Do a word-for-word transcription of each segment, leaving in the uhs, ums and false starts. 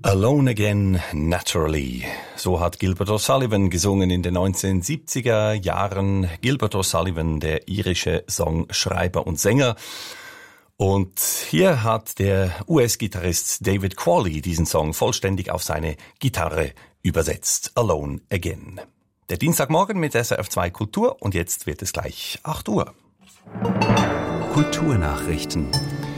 Alone Again, Naturally. So hat Gilbert O'Sullivan gesungen in den neunzehnhundertsiebziger Jahren. Gilbert O'Sullivan, der irische Songschreiber und Sänger. Und hier hat der U S-Gitarrist David Qualley diesen Song vollständig auf seine Gitarre übersetzt. Alone Again. Der Dienstagmorgen mit S R F zwei Kultur und jetzt wird es gleich acht Uhr. Kulturnachrichten.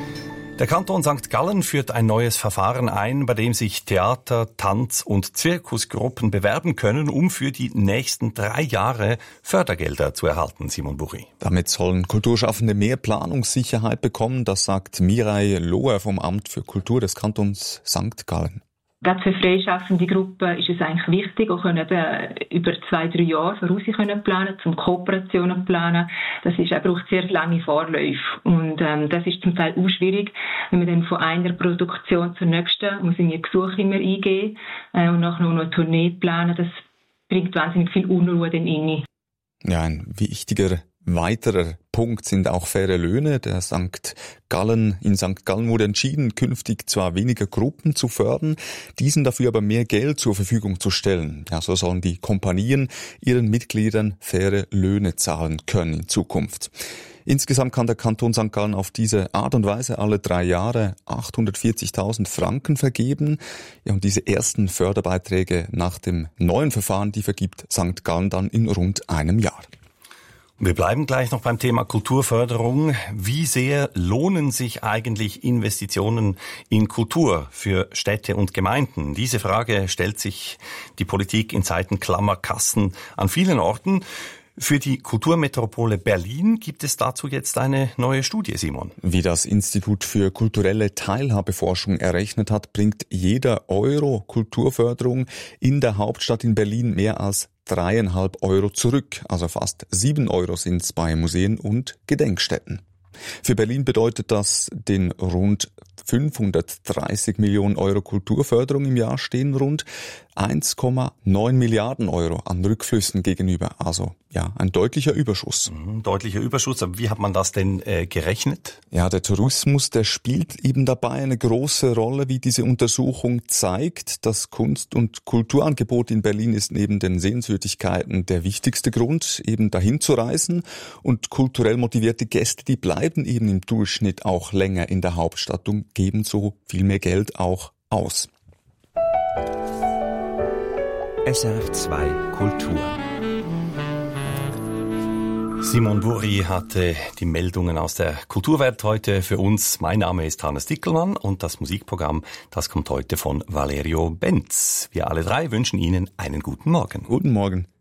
Der Kanton Sankt Gallen führt ein neues Verfahren ein, bei dem sich Theater-, Tanz- und Zirkusgruppen bewerben können, um für die nächsten drei Jahre Fördergelder zu erhalten. Simon Buchi. Damit sollen Kulturschaffende mehr Planungssicherheit bekommen, das sagt Mireille Loher vom Amt für Kultur des Kantons Sankt Gallen. Gerade für freischaffende Gruppen ist es eigentlich wichtig, auch können eben über zwei, drei Jahre voraus können planen, zum Kooperationen planen. Das ist, er braucht sehr lange Vorläufe. Und ähm, das ist zum Teil auch schwierig, wenn man dann von einer Produktion zur nächsten muss in ihr Gesuch immer eingehen äh, und nachher noch eine Tournee planen. Das bringt wahnsinnig viel Unruhe dann rein. Ja, ein wichtiger weiterer Punkt sind auch faire Löhne. Der Sankt Gallen, in Sankt Gallen wurde entschieden, künftig zwar weniger Gruppen zu fördern, diesen dafür aber mehr Geld zur Verfügung zu stellen. Ja, so sollen die Kompanien ihren Mitgliedern faire Löhne zahlen können in Zukunft. Insgesamt kann der Kanton Sankt Gallen auf diese Art und Weise alle drei Jahre achthundertvierzigtausend Franken vergeben. Ja, und diese ersten Förderbeiträge nach dem neuen Verfahren, die vergibt Sankt Gallen dann in rund einem Jahr. Wir bleiben gleich noch beim Thema Kulturförderung. Wie sehr lohnen sich eigentlich Investitionen in Kultur für Städte und Gemeinden? Diese Frage stellt sich die Politik in Zeiten Klammerkassen an vielen Orten. Für die Kulturmetropole Berlin gibt es dazu jetzt eine neue Studie, Simon. Wie das Institut für kulturelle Teilhabeforschung errechnet hat, bringt jeder Euro Kulturförderung in der Hauptstadt in Berlin mehr als dreieinhalb Euro zurück. Also fast sieben Euro sind es bei Museen und Gedenkstätten. Für Berlin bedeutet das, den rund fünfhundertdreißig Millionen Euro Kulturförderung im Jahr stehen rund eins Komma neun Milliarden Euro an Rückflüssen gegenüber. Also ja, ein deutlicher Überschuss. Mhm, deutlicher Überschuss. Aber wie hat man das denn äh, gerechnet? Ja, der Tourismus, der spielt eben dabei eine große Rolle, wie diese Untersuchung zeigt. Das Kunst- und Kulturangebot in Berlin ist neben den Sehenswürdigkeiten der wichtigste Grund, eben dahin zu reisen. Und kulturell motivierte Gäste, die bleiben eben im Durchschnitt auch länger in der Hauptstadt und geben so viel mehr Geld auch aus. S R F zwei Kultur. Simon Buchi hatte die Meldungen aus der Kulturwelt heute für uns. Mein Name ist Hannes Dickelmann und das Musikprogramm, das kommt heute von Valerio Benz. Wir alle drei wünschen Ihnen einen guten Morgen. Guten Morgen.